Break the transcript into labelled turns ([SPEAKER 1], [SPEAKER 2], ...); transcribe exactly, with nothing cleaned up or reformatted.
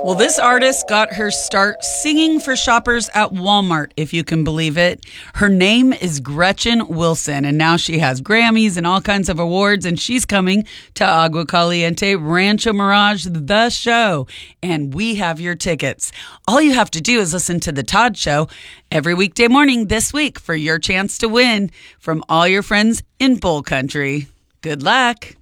[SPEAKER 1] Well, this artist got her start singing for shoppers at Walmart, if you can believe it. Her name is Gretchen Wilson, and now she has Grammys and all kinds of awards, and she's coming to Agua Caliente Rancho Mirage, the show, and we have your tickets. All you have to do is listen to The Todd Show every weekday morning this week for your chance to win from all your friends in Bull Country. Good luck.